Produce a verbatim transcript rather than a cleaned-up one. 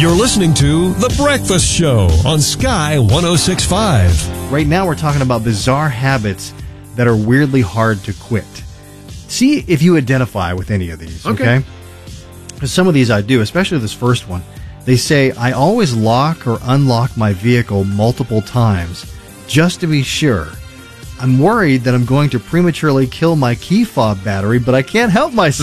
You're listening to The Breakfast Show on Sky one oh six point five. Right now we're talking about bizarre habits that are weirdly hard to quit. See if you identify with any of these, okay? Okay. Because some of these I do, especially this first one. They say, I always lock or unlock my vehicle multiple times just to be sure. I'm worried that I'm going to prematurely kill my key fob battery, but I can't help myself.